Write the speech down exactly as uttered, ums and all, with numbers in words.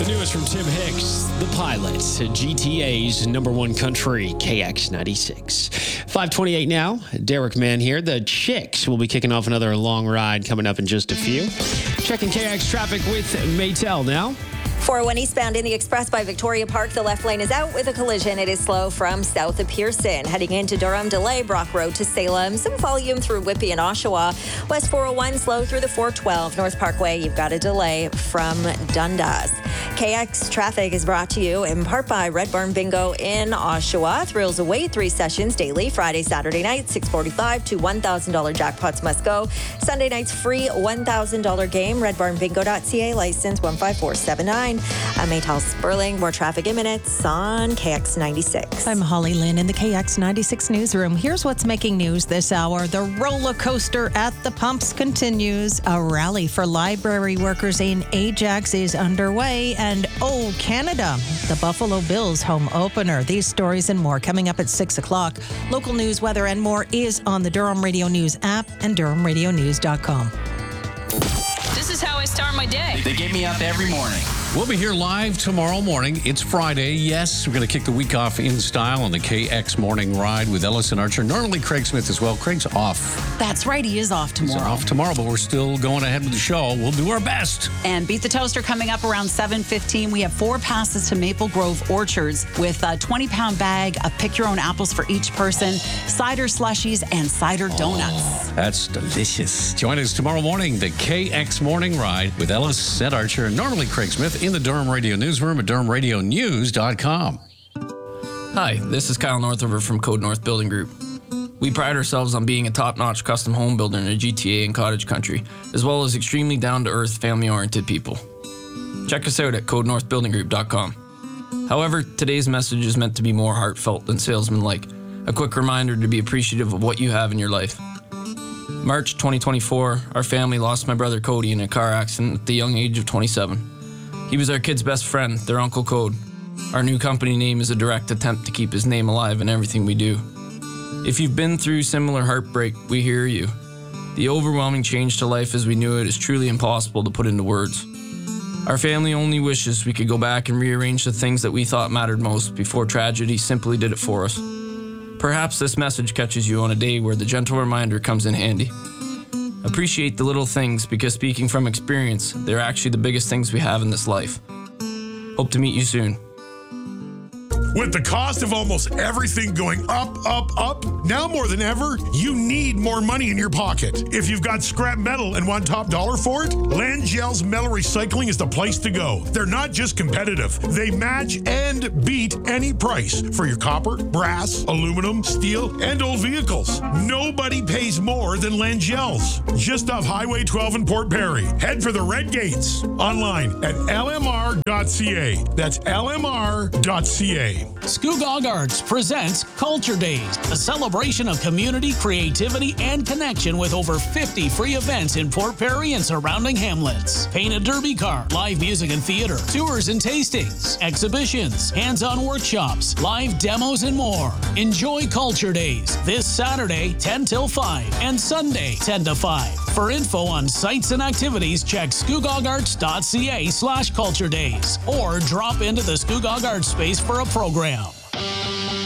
The newest from Tim Hicks, The Pilot, G T A's number one country, K X ninety-six. five twenty-eight now. Derek Mann here. The Chicks will be kicking off another long ride coming up in just a few. Checking K X traffic with Maytel now. four oh one eastbound in the Express by Victoria Park. The left lane is out with a collision. It is slow from south of Pearson. Heading into Durham, delay Brock Road to Salem. Some volume through Whitby and Oshawa. West four oh one slow through the four twelve. North Parkway, you've got a delay from Dundas. K X traffic is brought to you in part by Red Barn Bingo in Oshawa. Thrills away three sessions daily. Friday, Saturday night, six forty-five to one thousand dollars jackpots must go. Sunday night's free one thousand dollars game. red barn bingo dot c a, license one five four seven nine. I'm Maytal Sperling. More traffic in minutes on K X ninety-six. I'm Holly Lynn in the K X ninety-six newsroom. Here's what's making news this hour. The roller coaster at the pumps continues. A rally for library workers in Ajax is underway. And oh, Canada, the Buffalo Bills home opener. These stories and more coming up at six o'clock. Local news, weather, and more is on the Durham Radio News app and durham radio news dot com. This is how I start my day. They get me up every morning. We'll be here live tomorrow morning. It's Friday. Yes, we're going to kick the week off in style on the K X Morning Ride with Ellison Archer. Normally Craig Smith as well. Craig's off. That's right. He is off tomorrow. He's off tomorrow, but we're still going ahead with the show. We'll do our best. And Beat the Toaster coming up around seven fifteen. We have four passes to Maple Grove Orchards with a twenty-pound bag of pick-your-own apples for each person, cider slushies, and cider donuts. Oh, that's delicious. Join us tomorrow morning, the K X Morning Ride with Ellison Archer and normally Craig Smith in the Durham Radio Newsroom at durham radio news dot com. Hi, this is Kyle Northover from Code North Building Group. We pride ourselves on being a top-notch custom home builder in the G T A and cottage country, as well as extremely down-to-earth, family-oriented people. Check us out at code north building group dot com. However, today's message is meant to be more heartfelt than salesman-like. A quick reminder to be appreciative of what you have in your life. March twenty twenty-four, our family lost my brother Cody in a car accident at the young age of twenty-seven. He was our kid's best friend, their Uncle Code. Our new company name is a direct attempt to keep his name alive in everything we do. If you've been through similar heartbreak, we hear you. The overwhelming change to life as we knew it is truly impossible to put into words. Our family only wishes we could go back and rearrange the things that we thought mattered most before tragedy simply did it for us. Perhaps this message catches you on a day where the gentle reminder comes in handy. Appreciate the little things because, speaking from experience, they're actually the biggest things we have in this life. Hope to meet you soon. With the cost of almost everything going up, up, up, now more than ever, you need more money in your pocket. If you've got scrap metal and want top dollar for it, Langell's Metal Recycling is the place to go. They're not just competitive. They match and beat any price for your copper, brass, aluminum, steel, and old vehicles. Nobody pays more than Langell's. Just off Highway twelve in Port Perry. Head for the Red Gates. Online at L M R dot C A. That's L M R dot C A. Scugog Arts presents Culture Days, a celebration of community, creativity, and connection with over fifty free events in Port Perry and surrounding hamlets. Paint a derby car, live music and theater, tours and tastings, exhibitions, hands-on workshops, live demos, and more. Enjoy Culture Days this Saturday, ten till five, and Sunday, ten to five. For info on sites and activities, check scugog arts dot C A slash culture days or drop into the Scugog Arts space for a program.